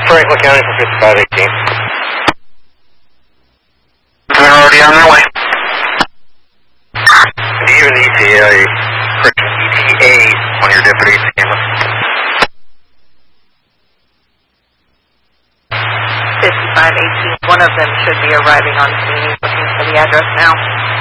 Franklin County for 5518. They're already on their way. Do you need ETA on your deputy's camera? 5518. One of them should be arriving on scene. He's looking for the address now.